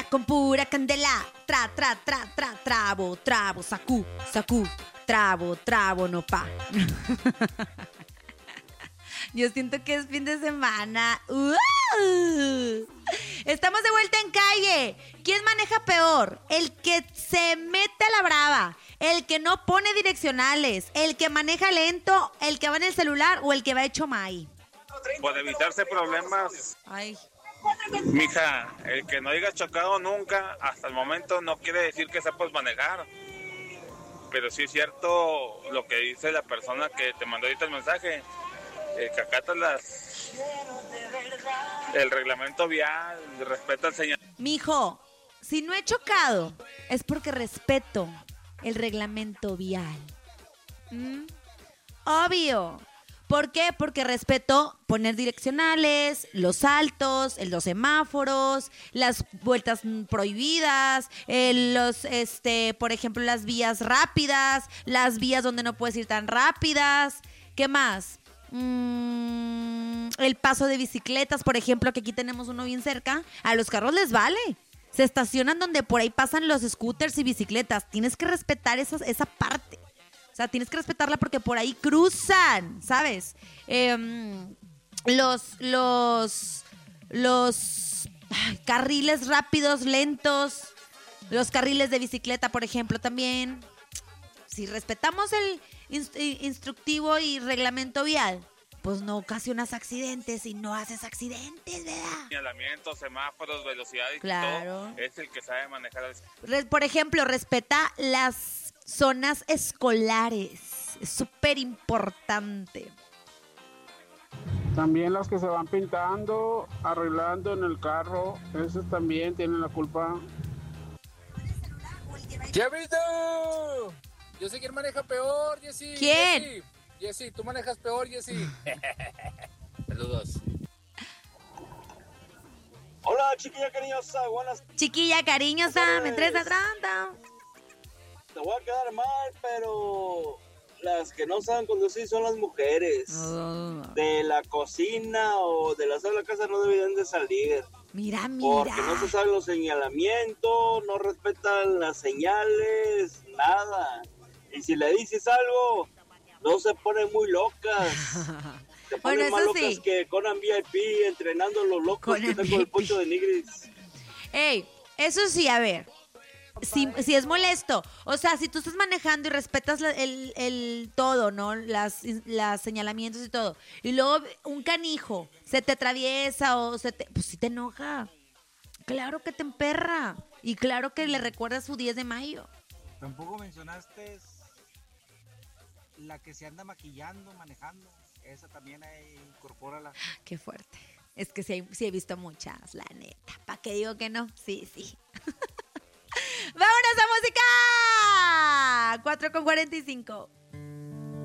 con pura candela. Trabo, sacú, trabo, no pa. Yo siento que es fin de semana. Estamos de vuelta en calle. ¿Quién maneja peor? El que se mete a la brava, el que no pone direccionales, el que maneja lento, el que va en el celular o el que va hecho maíz. Por evitarse problemas, Ay. mija, el que no haya chocado nunca, hasta el momento no quiere decir que sepas manejar. Pero sí es cierto lo que dice la persona que te mandó ahorita el mensaje, que acata el reglamento vial, respeta el señal. Mijo, si no he chocado, es porque respeto el reglamento vial. Obvio. ¿Por qué? Porque respeto poner direccionales, los saltos, los semáforos, las vueltas prohibidas, por ejemplo, las vías rápidas, las vías donde no puedes ir tan rápidas. ¿Qué más? El paso de bicicletas, por ejemplo, que aquí tenemos uno bien cerca. A los carros les vale. Se estacionan donde por ahí pasan los scooters y bicicletas. Tienes que respetar esa parte. O sea, tienes que respetarla porque por ahí cruzan, ¿sabes? Los carriles rápidos, lentos, los carriles de bicicleta, por ejemplo, también. Si respetamos el instructivo y reglamento vial, pues no ocasionas accidentes y no haces accidentes, ¿verdad? Señalamientos, semáforos, velocidad y claro. todo, es el que sabe manejar. Por ejemplo, respeta las zonas escolares. Es súper importante. También las que se van pintando, arreglando en el carro, esos también tienen la culpa. ¡Ya visto! Yo sé quién maneja peor, Jessy. ¿Quién? Jessy, tú manejas peor, Jessy. Saludos. Hola, chiquilla cariñosa, buenas. Chiquilla cariñosa, me traes atrás. Te voy a quedar mal, pero las que no saben conducir son las mujeres. De la cocina o de la sala de la casa no deberían de salir. Mira. Porque no se saben los señalamientos, no respetan las señales, nada. Y si le dices algo, no se ponen muy locas. Se ponen más locas sí. Que Conan VIP entrenando a los locos Conan que están con el Poncho de Nigris. Ey, eso sí, a ver. Si es molesto, o sea, si tú estás manejando y respetas el todo, ¿no? Las señalamientos y todo, y luego un canijo se te atraviesa pues sí te enoja. Claro que te emperra y claro que le recuerda su 10 de mayo. Tampoco mencionaste la que se anda maquillando, manejando. Esa también incorpórala. Qué fuerte. Es que sí he visto muchas, la neta. ¿Para qué digo que no? Sí. ¡Vámonos a música! 4:45.